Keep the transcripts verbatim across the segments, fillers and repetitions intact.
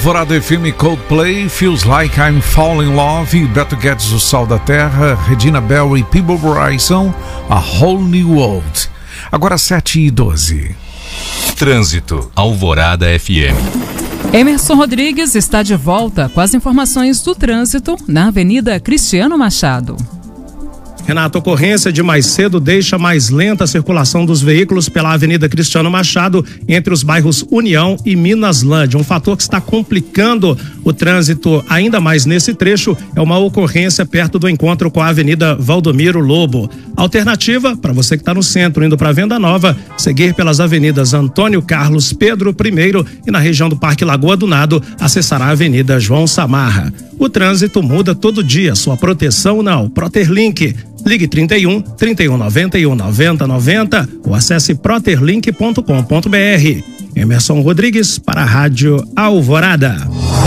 Alvorada F M, Coldplay, Feels Like I'm Falling in Love, Beto Guedes, O Sal da Terra, Regina Bell e Peabo Bryson, A Whole New World. Agora sete e doze. Trânsito, Alvorada F M. Emerson Rodrigues está de volta com as informações do trânsito na Avenida Cristiano Machado. Renato, ocorrência de mais cedo deixa mais lenta a circulação dos veículos pela Avenida Cristiano Machado entre os bairros União e Minaslândia. Um fator que está complicando o trânsito ainda mais nesse trecho é uma ocorrência perto do encontro com a Avenida Valdomiro Lobo. Alternativa, para você que está no centro indo para Venda Nova, seguir pelas avenidas Antônio Carlos, Pedro I e na região do Parque Lagoa do Nado, acessará a Avenida João Samarra. O trânsito muda todo dia, sua proteção não. Proterlink. Ligue trinta e um, trinta e um, noventa e um, noventa, noventa ou acesse proterlink ponto com ponto br. Emerson Rodrigues para a Rádio Alvorada.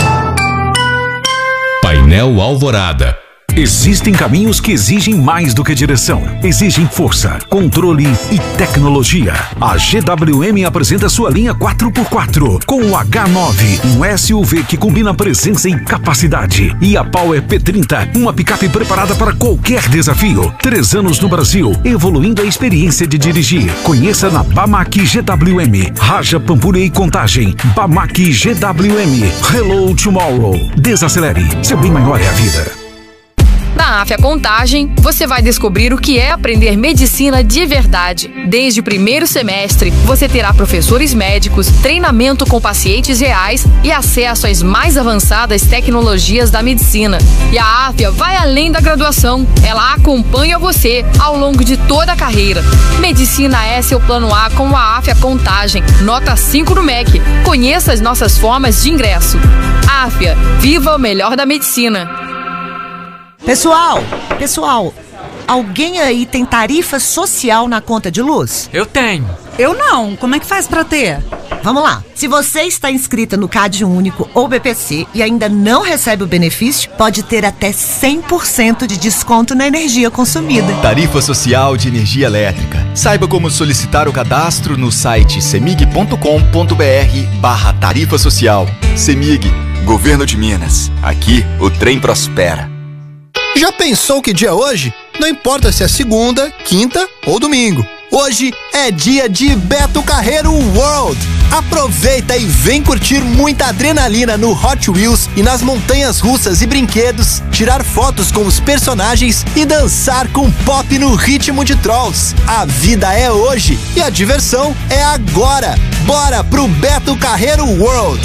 Painel Alvorada. Existem caminhos que exigem mais do que direção. Exigem força, controle e tecnologia. A G W M apresenta sua linha quatro por quatro com o H nove, um S U V que combina presença e capacidade. E a Power P trinta, uma picape preparada para qualquer desafio. Três anos no Brasil, evoluindo a experiência de dirigir. Conheça na Bamac G W M. Raja, Pampulha e Contagem. Bamac G W M. Hello Tomorrow. Desacelere. Seu bem maior é a vida. Na Afia Contagem, você vai descobrir o que é aprender medicina de verdade. Desde o primeiro semestre, você terá professores médicos, treinamento com pacientes reais e acesso às mais avançadas tecnologias da medicina. E a Afia vai além da graduação. Ela acompanha você ao longo de toda a carreira. Medicina é seu plano A com a Afia Contagem, nota cinco no M E C. Conheça as nossas formas de ingresso. Afia, viva o melhor da medicina. Pessoal, pessoal, alguém aí tem tarifa social na conta de luz? Eu tenho. Eu não. Como é que faz pra ter? Vamos lá. Se você está inscrita no Cade Único ou B P C e ainda não recebe o benefício, pode ter até cem por cento de desconto na energia consumida. Tarifa Social de Energia Elétrica. Saiba como solicitar o cadastro no site semig ponto com ponto br barra tarifa social. Semig, Governo de Minas. Aqui o trem prospera. Já pensou que dia é hoje? Não importa se é segunda, quinta ou domingo. Hoje é dia de Beto Carreiro World. Aproveita e vem curtir muita adrenalina no Hot Wheels e nas montanhas russas e brinquedos, tirar fotos com os personagens e dançar com pop no ritmo de Trolls. A vida é hoje e a diversão é agora. Bora pro Beto Carreiro World.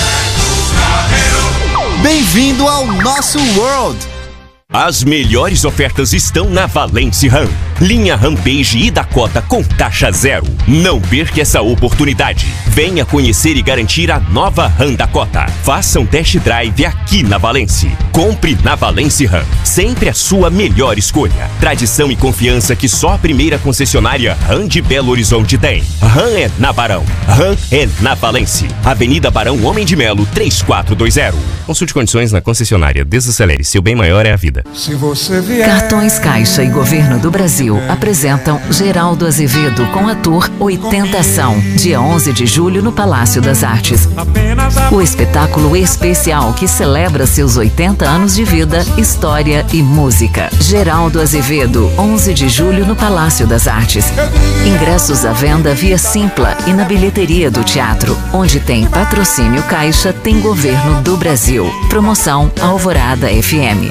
Bem-vindo ao nosso World. As melhores ofertas estão na Valence Ram. Linha Rampage e Dakota com taxa zero. Não perca essa oportunidade. Venha conhecer e garantir a nova Ram Dakota. Faça um test drive aqui na Valence. Compre na Valence Ram. Sempre a sua melhor escolha. Tradição e confiança que só a primeira concessionária Ram de Belo Horizonte tem. Ram é na Barão. Ram é na Valence. Avenida Barão Homem de Melo, três quatro dois zero. Consulte condições na concessionária. Desacelere. Seu bem maior é a vida. Se você vier... Cartões Caixa e Governo do Brasil apresentam Geraldo Azevedo com a Tour oitenta Ação, dia onze de julho no Palácio das Artes. O espetáculo especial que celebra seus oitenta anos de vida, história e música. Geraldo Azevedo, onze de julho no Palácio das Artes. Ingressos à venda via Simpla e na bilheteria do teatro. Onde tem patrocínio Caixa, tem Governo do Brasil. Promoção Alvorada F M.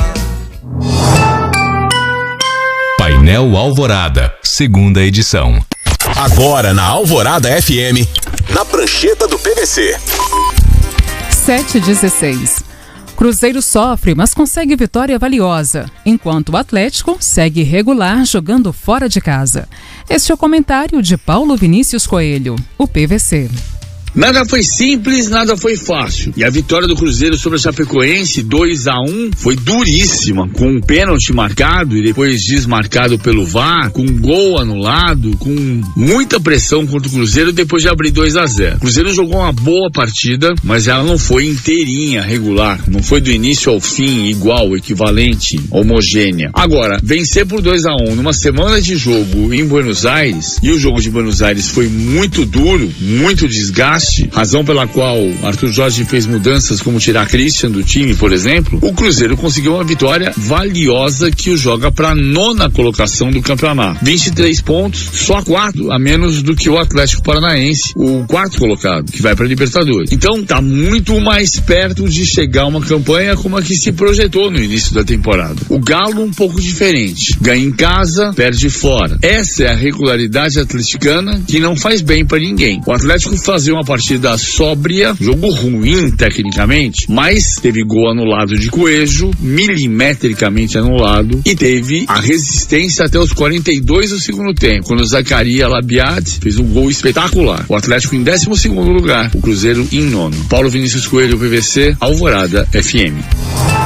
Painel Alvorada, segunda edição. Agora na Alvorada F M, na prancheta do P V C. sete e dezesseis. Cruzeiro sofre, mas consegue vitória valiosa, enquanto o Atlético segue regular jogando fora de casa. Este é o comentário de Paulo Vinícius Coelho, o P V C. Nada foi simples, nada foi fácil. E a vitória do Cruzeiro sobre a Chapecoense, dois a um, foi duríssima, com um pênalti marcado e depois desmarcado pelo V A R, com um gol anulado, com muita pressão contra o Cruzeiro depois de abrir dois a zero. O Cruzeiro jogou uma boa partida, mas ela não foi inteirinha, regular. Não foi do início ao fim igual, equivalente, homogênea. Agora, vencer por dois a um numa semana de jogo em Buenos Aires, e o jogo de Buenos Aires foi muito duro, muito desgaste, desgaste, razão pela qual Arthur Jorge fez mudanças como tirar Christian do time, por exemplo, o Cruzeiro conseguiu uma vitória valiosa que o joga para a nona colocação do campeonato. vinte e três pontos, só quatro a menos do que o Atlético Paranaense, o quarto colocado, que vai para a Libertadores. Então tá muito mais perto de chegar uma campanha como a que se projetou no início da temporada. O Galo um pouco diferente, ganha em casa, perde fora. Essa é a regularidade atleticana que não faz bem para ninguém. O Atlético fazia uma partida sóbria, jogo ruim tecnicamente, mas teve gol anulado de Coelho, milimetricamente anulado, e teve a resistência até os quarenta e dois do segundo tempo, quando o Zaccaria Labiat fez um gol espetacular. O Atlético em décimo segundo lugar, o Cruzeiro em nono. Paulo Vinícius Coelho, P V C, Alvorada F M.